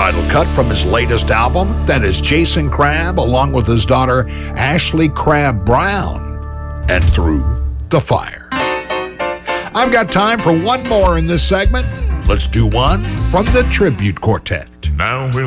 title cut from his latest album. That is Jason Crabb, along with his daughter, Ashley Crabb Brown, and Through the Fire. I've got time for one more in this segment. Let's do one from the Tribute Quartet. Now we'll